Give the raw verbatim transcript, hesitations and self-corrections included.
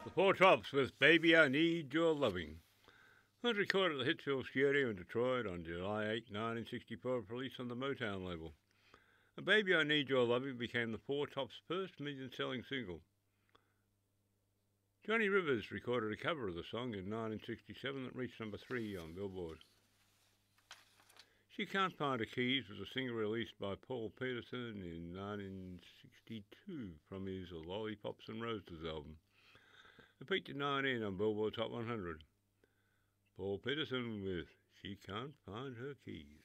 The Four Tops with Baby I Need Your Loving. Was recorded at the Hitsville Studio in Detroit on July eighth, nineteen sixty-four, released on the Motown label. And Baby I Need Your Loving became the Four Tops' first million-selling single. Johnny Rivers recorded a cover of the song in nineteen sixty-seven that reached number three on Billboard. She Can't Find Her Keys was a single released by Paul Peterson in nineteen sixty-two from his Lollipops and Roses album. It peaked at nineteen on Billboard Top one hundred. Paul Peterson with She Can't Find Her Keys.